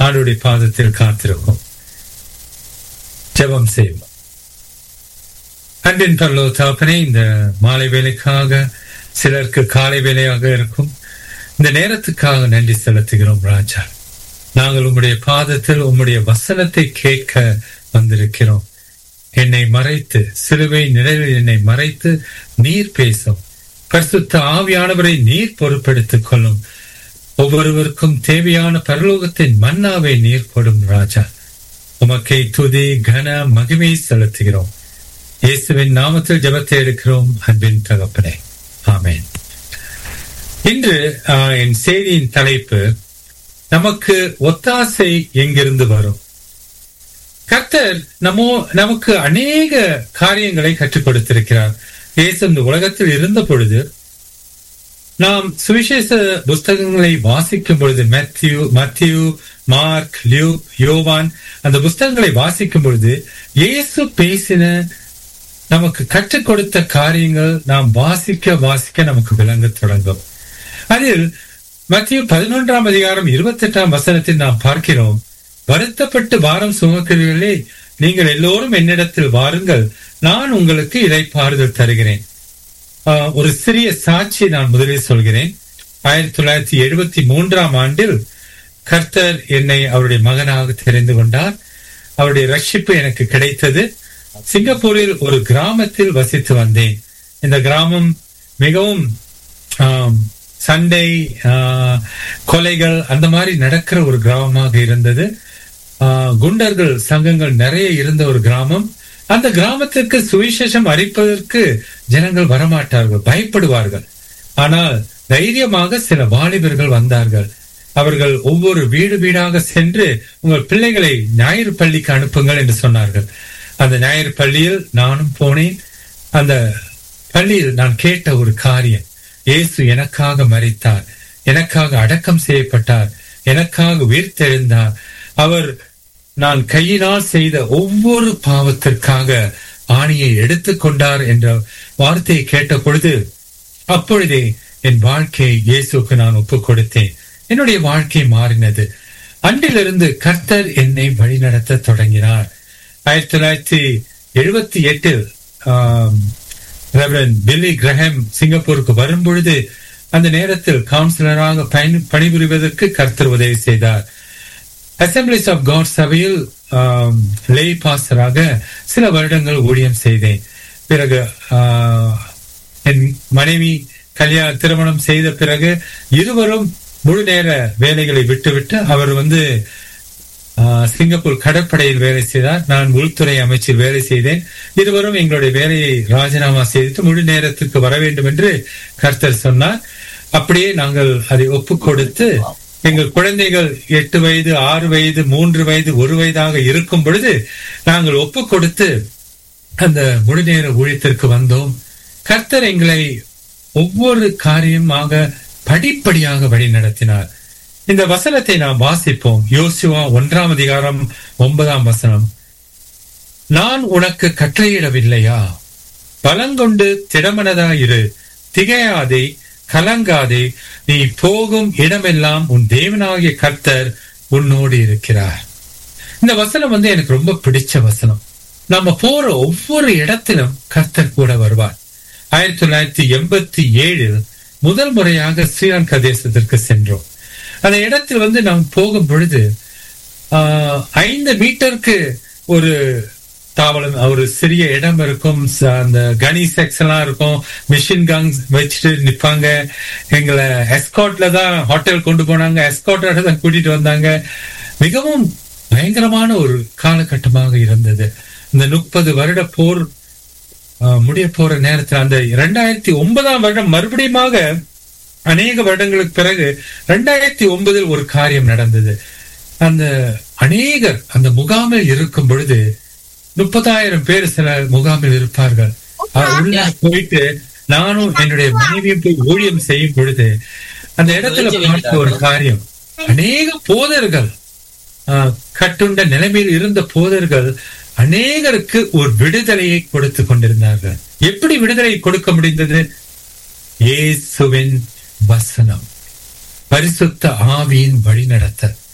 ஆண்டவருடைய பாதத்தில் காத்திருக்கும். ஜெபம் செய்வோம். அன்பின் பரலோக தகப்பனே, இந்த மாலை வேலைக்காக, சிலருக்கு காலை வேலையாக இருக்கும் இந்த நேரத்துக்காக நன்றி செலுத்துகிறோம் ராஜா. நாங்கள் உம்முடைய பாதத்தில் உம்முடைய வசனத்தை கேட்க வந்திருக்கிறோம். என்னை மறைத்து, சிலுவை நிழலில் என்னை மறைத்து நீர் பேசும். பரிசுத்த ஆவியானவரை நீர் பொறுப்பெடுத்துக் கொள்ளும். ஒவ்வொருவருக்கும் தேவையான பரலோகத்தின் மன்னாவை நீர் கொடும் ராஜா. உமக்கை துதி கன மகிமை செலுத்துகிறோம். இயேசுவின் நாமத்தில் ஜெபத்தை எடுக்கிறோம் அன்பின் தகப்பனே, ஆமென். இன்று என் செய்தியின் தலைப்பு, நமக்கு ஒத்தாசை எங்கிருந்து வரும். கர்த்தர் நமக்கு அநேக காரியங்களை கற்றுக் கொடுத்திருக்கிறார். இயேசு இந்த உலகத்தில் இருந்த பொழுது நாம் சுவிசேஷ புஸ்தகங்களை வாசிக்கும் பொழுது, மத்தியு, மார்க், லியூக், யோவான், அந்த புஸ்தகங்களை வாசிக்கும் பொழுது இயேசு பேசின, நமக்கு கற்றுக் கொடுத்த காரியங்கள் நாம் வாசிக்க நமக்கு விளங்க தொடங்கும். அதில் மத்திய 11ஆம் அதிகாரம் 28ஆம் வசனத்தில் நாம் பார்க்கிறோம், வருத்தப்பட்டு பாரம் சுமக்கிறீர்களே, நீங்கள் எல்லோரும் என்னிடத்தில் வாருங்கள், நான் உங்களுக்கு இளைப்பாறுதல் தருகிறேன். ஒரு சிறிய சாட்சி நான் முதலில் சொல்கிறேன். 1973ஆம் ஆண்டில் கர்த்தர் என்னை அவருடைய மகனாக தெரிந்து கொண்டார். அவருடைய ரட்சிப்பு எனக்கு கிடைத்தது. சிங்கப்பூரில் ஒரு கிராமத்தில் வசித்து வந்தேன். இந்த கிராமம் மிகவும் சண்டை, கொலைகள் அந்த மாதிரி நடக்கிற ஒரு கிராமமாக இருந்தது. குண்டர்கள் சங்கங்கள் நிறைய இருந்த ஒரு கிராமம். அந்த கிராமத்திற்கு சுவிசேஷம் அறிப்பதற்கு ஜனங்கள் வரமாட்டார்கள், பயப்படுவார்கள். ஆனால் தைரியமாக சில வாலிபர்கள் வந்தார்கள். அவர்கள் ஒவ்வொரு வீடாக சென்று, உங்கள் பிள்ளைகளை ஞாயிறு பள்ளிக்கு அனுப்புங்கள் என்று சொன்னார்கள். அந்த ஞாயிறு பள்ளியில் நானும் போனேன். அந்த பள்ளியில் நான் கேட்ட ஒரு காரியம், இயேசு எனக்காக மரித்தார், எனக்காக அடக்கம் செய்யப்பட்டார், எனக்காக உயிர்த்தெழுந்தார். அவர் நான் கையினால் செய்த ஒவ்வொரு பாவத்திற்காக ஆணியை எடுத்துக்கொண்டார் என்ற வார்த்தையை கேட்ட பொழுது, அப்பொழுதே என் வாழ்க்கையை இயேசுக்கு நான் ஒப்புக் கொடுத்தேன். என்னுடைய வாழ்க்கை மாறினது. அன்றிலிருந்து கர்த்தர் என்னை வழிநடத்த தொடங்கினார். 1978 ரெவரண்ட் பில்லி கிரஹாம் சிங்கப்பூருக்கு வரும் பொழுது, அந்த நேரத்தில் கவுன்சிலராக பணிபுரிவதற்கு கர்த்தர் உதவி செய்தார். அசம்பிளிஸ் ஆஃப் காட் சபையில் லே பாஸ்டராக சில வருடங்கள் ஊழியம் செய்தேன். பிறகு என் மனைவி திருமணம் செய்த பிறகு இருவரும் முழு நேர வேலைகளை விட்டுவிட்டு, அவர் சிங்கப்பூர் கடற்படையில் வேலை செய்தார், நான் உள்துறை அமைச்சில் வேலை செய்தேன். இருவரும் எங்களுடைய வேலையை ராஜினாமா செய்து முழு நேரத்திற்கு வர வேண்டும் என்று கர்த்தர் சொன்னார். அப்படியே நாங்கள் அதை ஒப்புக் கொடுத்து, எங்கள் குழந்தைகள் 8 வயது, 6 வயது, 3 வயது, 1 வயதாக இருக்கும் பொழுது நாங்கள் ஒப்புக் கொடுத்து அந்த முழு நேர ஊழியத்திற்கு வந்தோம். கர்த்தர் எங்களை ஒவ்வொரு காரியமாக படிப்படியாக வழி நடத்தினார். இந்த வசனத்தை நாம் வாசிப்போம். யோசுவா 1ஆம் அதிகாரம் 9ஆம் வசனம், நான் உனக்கு கட்டளையிடவில்லையா? பலங்கொண்டு திடமனதாயிரு, திகையாதே, கலங்காதே, நீ போகும் இடமெல்லாம் உன் தேவனாகிய கர்த்தர் உன்னோடு இருக்கிறார். இந்த வசனம் எனக்கு ரொம்ப பிடிச்ச வசனம். நம்ம போற ஒவ்வொரு இடத்திலும் கர்த்தர் கூட வருவார். 1987 முதல் முறையாக ஸ்ரீலங்கா தேசத்திற்கு சென்றோம். அந்த இடத்தில் நாம் போகும் பொழுது 5 மீட்டருக்கு ஒரு தாவளம், ஒரு சிறிய இடம் இருக்கும். அந்த கனி செக்ஸ் எல்லாம் இருக்கும். மிஷின் கன்ஸ் வச்சுட்டு நிப்பாங்க. எங்களை எஸ்காட்ல தான் ஹோட்டல் கொண்டு போனாங்க. எஸ்காட்டோட தான் கூட்டிட்டு வந்தாங்க. மிகவும் பயங்கரமான ஒரு காலகட்டமாக இருந்தது. இந்த 30 வருட போர் முடிய போற நேரத்தில், அந்த 2009ஆம் வருடம் மறுபடியுமாக அநேக வருடங்களுக்கு பிறகு 2009 ஒரு காரியம் நடந்தது. அந்த அநேகர் அந்த முகாமில் இருக்கும் பொழுது 30,000 பேர் சில முகாமில் இருப்பார்கள். உள்ள போயிட்டு நானும் என்னுடைய மனைவியும் போய் ஊழியம் செய்யும் பொழுது அந்த இடத்துல பார்த்த ஒரு காரியம், அநேக போதர்கள், கட்டுண்ட நிலைமையில் இருந்த போதர்கள் அநேகருக்கு ஒரு விடுதலையை கொடுத்து கொண்டிருந்தார்கள். எப்படி விடுதலை கொடுக்க முடிந்தது? இயேசுவின் வசனம், பரிசுத்த ஆவியின் வழிநடத்தல்.